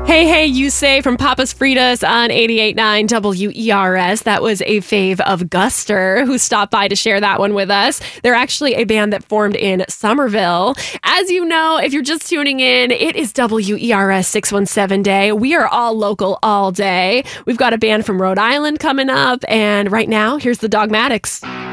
Hey, hey, you say from Papa's Fritas on 88.9 WERS. That was a fave of Guster, who stopped by to share that one with us. They're actually a band that formed in Somerville. As you know, if you're just tuning in, it is WERS 617 Day. We are all local all day. We've got a band from Rhode Island coming up, and right now, here's the Dogmatics.